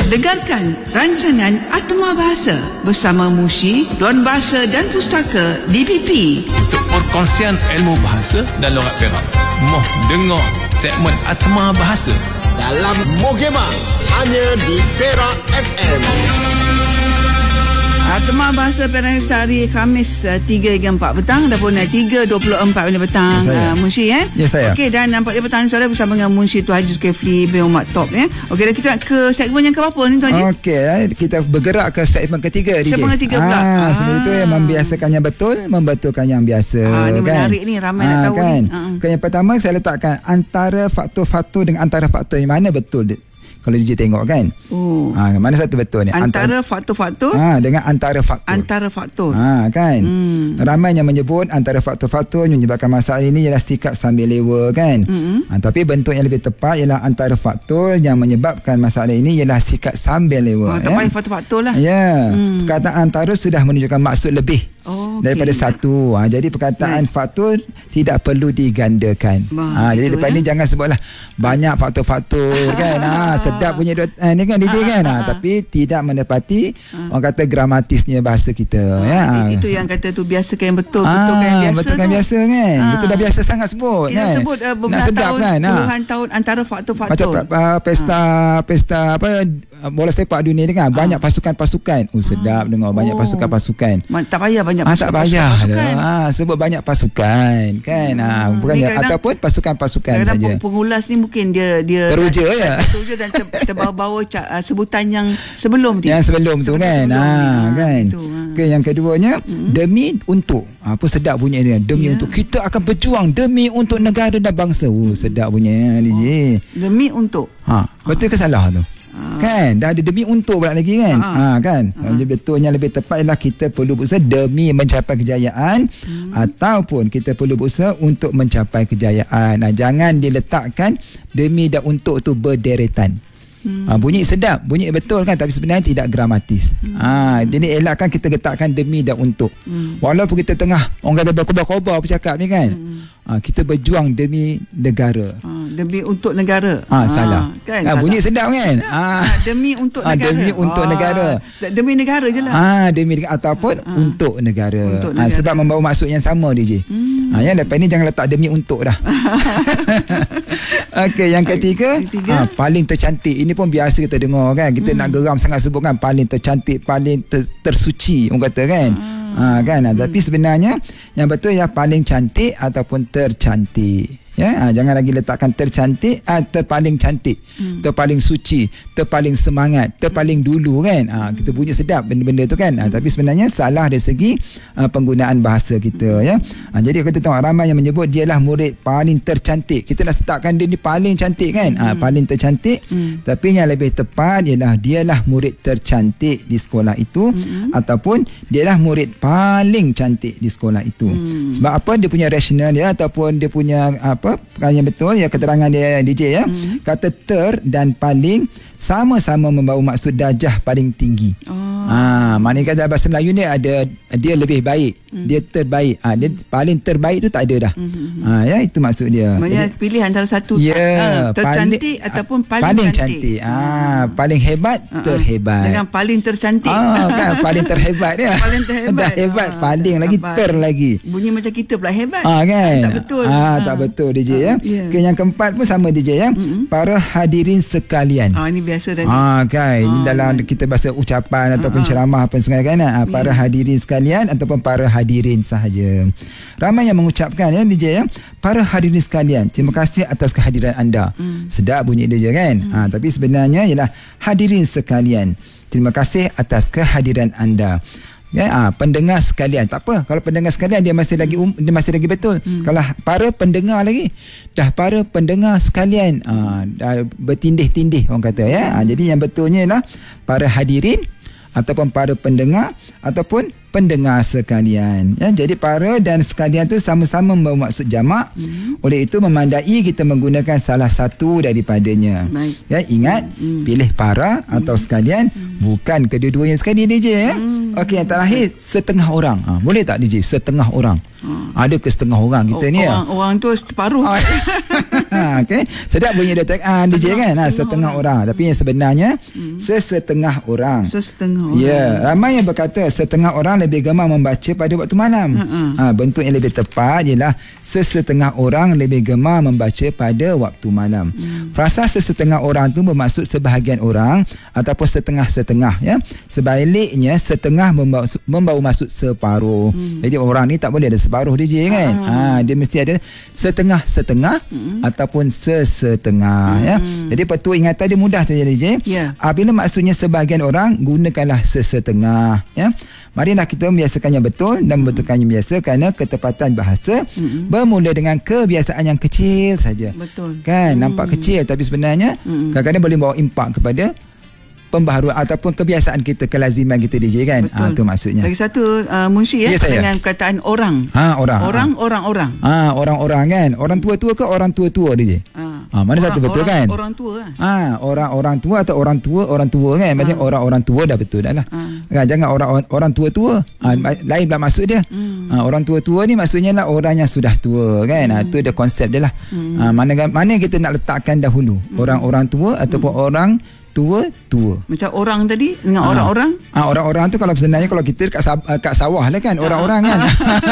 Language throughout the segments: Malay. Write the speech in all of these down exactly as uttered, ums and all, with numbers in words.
Dengarkan rancangan Atma Bahasa bersama Mushi, Dewan Bahasa dan Pustaka D P P untuk perkongsian ilmu bahasa dan logat Perak. Moh dengar segmen Atma Bahasa dalam Muhkemah hanya di Perak F M. Atma Bahasa Perak hari Khamis uh, tiga hingga empat petang ataupun uh, tiga dua puluh empat petang. Ya, uh, Munshi eh. Ya, saya. Okey, dan nampak dia petang suara bersama dengan Munshi Tuan Haji Zulkifli bin Umar Top ya. Okey, dan kita nak ke segmen yang ke berapa ni Tuan Haji? Okey, eh, kita bergerak ke segmen ketiga D J. Segmen ketiga pula. Ah, sebelum itu yang membiasakan yang betul, membetulkan yang biasa. Ah, ini kan? menarik ni, ramai ah, nak tahu kan? ni. Ah. Okay, yang pertama saya letakkan antara faktor-faktor dengan antara faktor yang mana betul kalau D J tengok kan. Oh. Ha, mana satu betul ni? Antara, antara faktor-faktor ha, dengan antara faktor. Antara faktor. Ha, kan. Hmm. Ramai yang menyebut antara faktor-faktor yang menyebabkan masalah ini ialah sikap sambil lewa kan. Hmm. Ha, tapi bentuk yang lebih tepat ialah antara faktor yang menyebabkan masalah ini ialah sikap sambil lewa. Oh, tak payah faktor-faktor lah. Ya. Hmm. Perkataan antara sudah menunjukkan maksud lebih. Oh, okay. Daripada satu. Ha, jadi perkataan right. faktor tidak perlu digandakan. Bah, ha, jadi lepas ya? ni jangan sebutlah banyak faktor-faktor kan. Ha, sedap punya eh, ni kan D J kan. Ha, tapi tidak menepati ha. orang kata gramatisnya bahasa kita. Ha, ya. Itu yang kata tu biasakan yang betul, ha, betulkan yang biasa. Betulkan tu. biasa kan. Ha. Kita dah biasa sangat sebut kita kan. sebut uh, beberapa nak sedap tahun, kan. Puluhan ha. tahun antara faktor-faktor. Macam uh, pesta ha. pesta apa bola sepak dunia ni kan. Banyak ha. pasukan-pasukan. Oh sedap ha. dengar banyak oh. pasukan-pasukan. Tak payah banyak ha, tak payah pasukan. Ha, sebut banyak pasukan kan. Hmm. Ha, bukannya ataupun pasukan-pasukan saja. Kadang-kadang pengulas ni mungkin dia dia teruja ya. Teruja dan ter, terbawa-bawa uh, sebutan yang sebelum dia. Yang sebelum tu kan. Sebelum ha, kan. Itu, ha. Okay, yang keduanya hmm. demi untuk. Apa sedap bunyi dia. Demi yeah. untuk kita akan berjuang demi untuk negara dan bangsa. Oh sedap bunyi D J. Oh. Demi untuk. Ha, betul ke salah tu? Kan dah ada demi untuk pula lagi kan. Ha, ha kan. Ha. Jadi betulnya lebih tepat ialah kita perlu berusaha demi mencapai kejayaan hmm. ataupun kita perlu berusaha untuk mencapai kejayaan. Nah, jangan diletakkan demi dan untuk tu berderetan. Hmm. Ha, bunyi sedap, bunyi betul kan, tapi sebenarnya tidak gramatis. Hmm. Ha, jadi elakkan kita letakkan demi dan untuk. Hmm. Walaupun kita tengah orang kata berkobar-kobar bercakap ni kan. Hmm. Ha, kita berjuang demi negara. Ha, demi untuk negara. Ha, salah. Ha, kan, ha, bunyi sedap kan? Ha, demi untuk negara. Ha, demi untuk ha, negara. Demi negara je lah. Ha, demi ataupun ha, untuk negara. Untuk negara. Ha, sebab membawa maksud yang sama D J. Hmm. Ha, ya, lepas ni jangan letak demi untuk dah. Okey, yang ketiga, ketiga? Ha, paling tercantik. Ini pun biasa kita dengar kan. Kita hmm. nak geram sangat sebut kan, paling tercantik, paling ter, tersuci orang kata kan. Hmm. Ha, kan hmm. tapi sebenarnya yang betul ya paling cantik ataupun tercantik. Ya, ha, jangan lagi letakkan tercantik atau terpaling cantik, hmm. terpaling suci, terpaling semangat, terpaling dulu kan. Ha, kita bunyi sedap benda-benda tu kan. Ha, tapi sebenarnya salah dari segi uh, penggunaan bahasa kita ya. Ha, jadi kita tengok ramai yang menyebut dialah murid paling tercantik. Kita nak letakkan dia ni paling cantik kan. Ha, paling tercantik. Hmm. Tapi yang lebih tepat ialah dialah murid tercantik di sekolah itu hmm. ataupun dialah murid paling cantik di sekolah itu. Hmm. Sebab apa? Dia punya rasional dia ataupun dia punya apa yang betul ya keterangan dia D J ya. Hmm. Kata ter dan paling sama-sama membawa maksud darjah paling tinggi. Oh. Ha, maknanya kata bahasa Melayu ni ada dia lebih baik, hmm. dia terbaik. Ha, dia paling terbaik tu tak ada dah. Hmm. Ha, ya itu maksud dia. Maksudnya pilih antara satu ya, ha, tercantik paling, ataupun paling, paling cantik. cantik. Ha, paling hebat, ha, terhebat. Dengan paling tercantik. Ha, kan paling terhebat dia. Paling terhebat. Dah hebat, ha, paling lagi hebat. Ter lagi. Bunyi macam kita pula hebat. Ha, kan? Tak betul. Ha, ha. tak betul D J ha, ya. Yeah. Okay, yang keempat pun sama D J ya. Mm-hmm. Para hadirin sekalian. Ah ini biasa dah. Ah kan, ini dalam right. kita bahasa ucapan ataupun ha, ceramah apa semua kan. Ha, para yeah. hadirin sekalian ataupun para hadirin sahaja. Ramai yang mengucapkan ya D J ya. Para hadirin sekalian, terima kasih atas kehadiran anda. Mm. Sedap bunyi D J kan. Mm. Ha, tapi sebenarnya ialah hadirin sekalian. Terima kasih atas kehadiran anda. Ya, ah, pendengar sekalian. Tak apa kalau pendengar sekalian dia masih lagi um, dia masih lagi betul. Hmm. Kalau para pendengar lagi dah para pendengar sekalian ah, dah bertindih-tindih orang kata ya. Ah, jadi yang betulnya ialah para hadirin ataupun para pendengar ataupun pendengar sekalian. Ya, jadi para dan sekalian tu sama-sama bermaksud jamak. Mm-hmm. Oleh itu memandai kita menggunakan salah satu daripadanya. Baik. Ya, ingat mm-hmm. pilih para atau mm-hmm. sekalian, mm-hmm. bukan kedua-duanya sekali D J ya. Mm-hmm. Okey, yang terakhir setengah orang. Ha, boleh tak D J setengah orang? Hmm. Ada ke setengah orang kita oh, ni orang, ya? Orang tu separuh. Oh, okey. Sedap bunyi dia tag ah, D J kan. Ha, setengah orang. orang. Tapi yang sebenarnya hmm. sesetengah orang. Sesetengah orang. Ya, ramai yang berkata setengah orang lebih gemar membaca pada waktu malam. Hmm. Ha, bentuk yang lebih tepat ialah sesetengah orang lebih gemar membaca pada waktu malam. Hmm. Frasa sesetengah orang tu bermaksud sebahagian orang ataupun setengah-setengah ya. Sebaliknya setengah membawa, membawa maksud separuh. Hmm. Jadi orang ni tak boleh ada separuh D J kan. Ha, dia mesti ada setengah-setengah hmm. ataupun sesetengah hmm. ya. Jadi perlu ingatan dia mudah saja D J. Yeah. Apabila maksudnya sebahagian orang, gunakanlah sesetengah ya. Marilah kita membiasakan yang betul dan membetulkan yang biasa kerana ketepatan bahasa hmm. bermula dengan kebiasaan yang kecil saja. Betul. Kan hmm. nampak kecil tapi sebenarnya hmm. kadang-kadang boleh bawa impak kepada pembaharuan ataupun kebiasaan kita, kelaziman kita D J kan. Ah, tu maksudnya. Lagi satu uh, Munshi ya, ya dengan perkataan orang. Ha, orang. Orang, ha. orang, orang. Ah, orang-orang kan. Orang tua-tua ke orang tua-tua D J? Ha. Ha, mana orang, satu betul orang, kan? Orang tua kan. Ha, orang-orang tua atau orang tua, orang tua kan. Maksudnya ha. orang-orang tua dah betul dah lah. Ha. Kan, jangan orang orang tua-tua. Ha, hmm. lain pula maksud dia. Hmm. Ha, orang tua-tua ni maksudnya lah orang yang sudah tua kan. Hmm. Ha, tu dia konsep dia lah. Hmm. Ha, mana mana kita nak letakkan dahulu? Hmm. Orang-orang tua ataupun hmm. orang tua-tua. Macam orang tadi dengan ha. orang-orang? Ah, ha, orang-orang tu kalau sebenarnya kalau kita kat, kat sawah lah kan, orang-orang kan.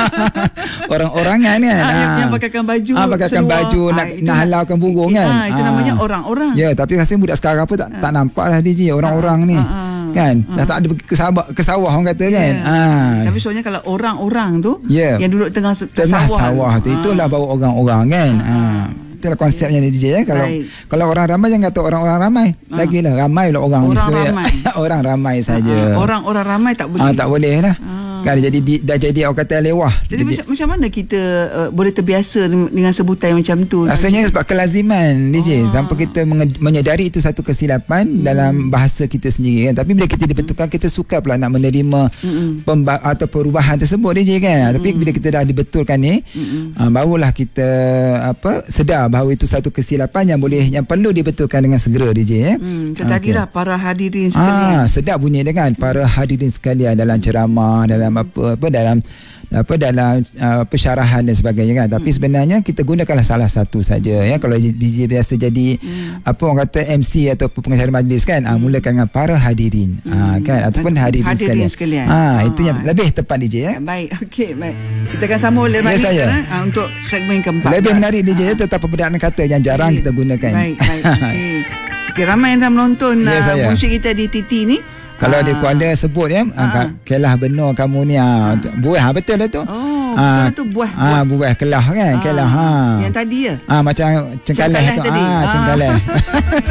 Orang-orangan kan. Ha, yang, yang pakaikan baju. Ah, ha, pakaikan seluar. baju ha, nak nak halaukan burung kan. Ha, itu ha. namanya orang-orang. Ya, tapi rasanya budak sekarang apa tak ha. tak nampak lah D J orang-orang ha. ni. Ha. Kan? Ha. Dah tak ada ke sawah, ke sawah orang kata kan. Yeah. Ha. Tapi soalnya kalau orang-orang tu yeah. yang duduk tengah tengah sawah, sawah tu, ha. itulah baru orang-orang kan. Ha. ha. Itulah konsepnya D J ya. Kalau Baik. kalau orang ramai jangan kata orang-orang ramai. Ha. Lagilah ramai lah orang, orang ni ramai. Orang ramai saja. Ha. Orang-orang ramai tak boleh. Ha, tak boleh lah. Ha. Kan jadi di, dah jadi orang kata lewah. Jadi, jadi macam, macam mana kita uh, boleh terbiasa dengan sebutan macam tu? Rasanya sebab kelaziman D J. Ha. Sampai kita menyedari itu satu kesilapan hmm. dalam bahasa kita sendiri kan. Tapi bila kita dibetulkan, kita suka pula nak menerima hmm. pemba- atau perubahan tersebut D J kan. Hmm. Tapi bila kita dah dibetulkan ni, hmm. uh, barulah kita apa sedar bahawa itu satu kesilapan yang boleh yang perlu dibetulkan dengan segera D J ya. Hmm, tadilah okay. para hadirin sekalian. Ah, sedap bunyi dia kan, para hadirin sekalian dalam ceramah, dalam apa apa dalam apa dalam uh, pensyarahan dan sebagainya kan. Tapi hmm. sebenarnya kita gunakanlah salah satu saja ya. Kalau D J biasa jadi hmm. apa orang kata M C atau pengacara majlis kan, hmm. ah, mulakan dengan para hadirin. Hmm. Ah, kan ataupun hadirin, hadirin sekalian. sekalian. Ah, oh. itu yang lebih tepat D J ya. Baik, okey, baik. Kita akan sambung lepas yes, ni kan, ah, untuk segmen keempat. Lebih kan? menarik D J ah. tetap perbedaan kata yang jarang okay. kita gunakan. Baik, baik. Okey. Okay, ramai yang dah menonton yes, uh, musik kita di T T ni. Kalau ah. dia Kuala sebut ya, ah. kelah benar kamu ni ah. buah ha, betul lah tu. Oh, ah. betul tu buah. Ah, buah kelah kan, ah. kelah ha. Yang tadi ya? Ah, macam cengkalah tu. Tadi. Ah, cengkalah.